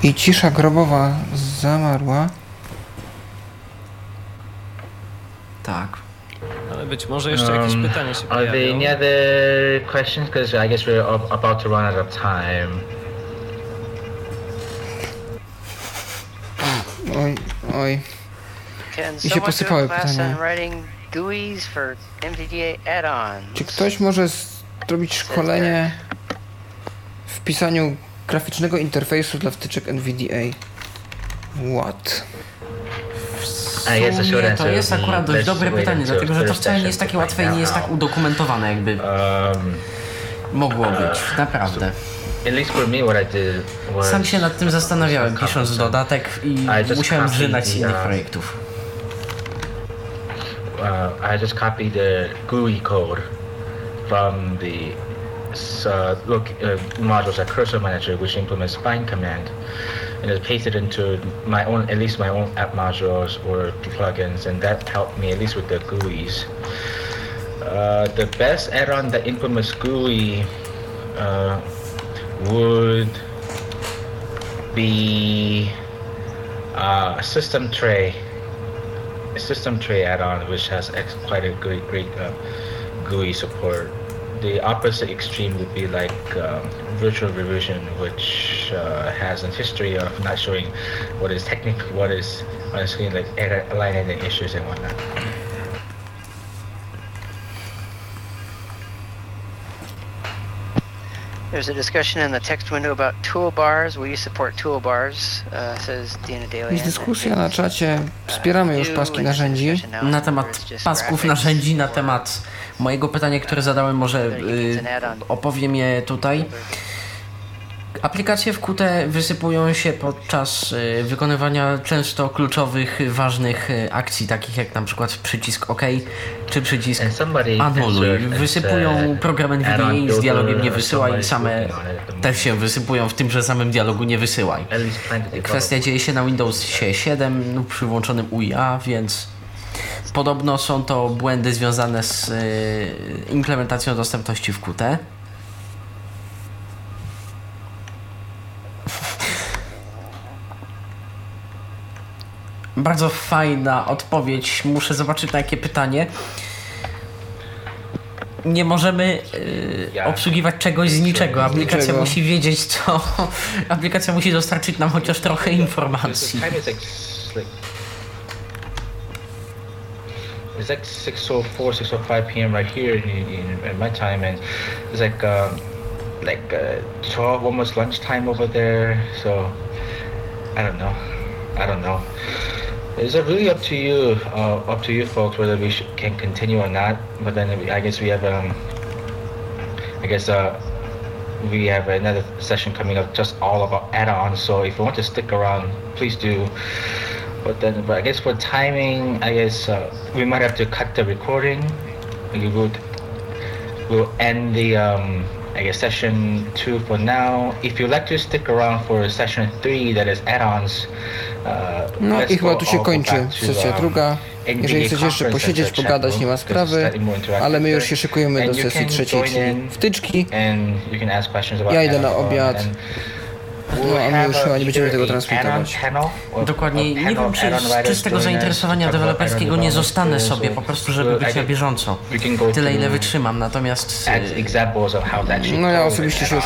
I cisza grobowa zamarła. Tak. Ale być może jeszcze jakieś pytania się Are there any pojawią. other questions? Because I guess we're about to run out of time. Oj, oj. Can I się someone do posypały a class pytania. on writing GUIs for NVDA add-ons? Czy ktoś może zrobić szkolenie w pisaniu graficznego interfejsu dla wtyczek NVDA? What? W sumie to jest akurat dość dobre pytanie, dlatego że to wcale nie jest takie łatwe i nie jest tak udokumentowane, jakby mogło być, naprawdę. At least for me, what I did was Sam się nad tym zastanawiałem, pisząc dodatek i musiałem zżynać z innych projektów. I just copied the GUI code from the modules like Cursor Manager, which implements bind command, and just pasted into my own, at least my own app modules or plugins, and that helped me at least with the GUIs. The best add-on that implements GUI would be a system tray add-on, which has quite a great GUI support. The opposite extreme would be like virtual revision, which has a history of not showing what is on the screen, like align editing issues and whatnot. There's a discussion in the text window about toolbars. Will you support toolbars? Says Dina Daly. Jest dyskusja na czacie. Wspieramy już paski narzędzi. Na temat pasków narzędzi, na temat mojego pytania, które zadałem, może opowiem je tutaj. Aplikacje w Qt wysypują się podczas wykonywania często kluczowych, ważnych akcji, takich jak na przykład przycisk OK czy przycisk anuluj. Wysypują program NVDA i z dialogiem nie wysyłaj i same też się wysypują w tymże samym dialogu nie wysyłaj. Kwestia dzieje się na Windowsie 7 lub przy włączonym UIA, więc podobno są to błędy związane z implementacją dostępności w Qt. Bardzo fajna odpowiedź. Muszę zobaczyć na jakie pytanie. Nie możemy obsługiwać czegoś z niczego. Aplikacja musi wiedzieć co. Aplikacja musi dostarczyć nam chociaż trochę informacji. It's like 6:04, 6:05 p.m. right here in my time, and it's like 12, almost lunchtime over there. So I don't know. It's really up to you folks whether we can continue or not. But then I guess we have another session coming up just all about add-ons. So if you want to stick around, please do. But I guess for timing, I guess we might have to cut the recording. We'll end the I guess session 2 for now. If you'd like to stick around for session 3, that is add-ons. No i chyba tu się kończy sesja druga. Jeżeli chcecie jeszcze posiedzieć, pogadać, nie ma sprawy, ale my już się szykujemy do sesji trzeciej, czyli wtyczki. Ja idę na obiad. No, a my już chyba nie będziemy tego transmitować. Dokładnie. Nie wiem, czy z tego zainteresowania deweloperskiego nie zostanę sobie, po prostu, żeby być na bieżąco. Tyle, ile wytrzymam, natomiast... No ja osobiście się już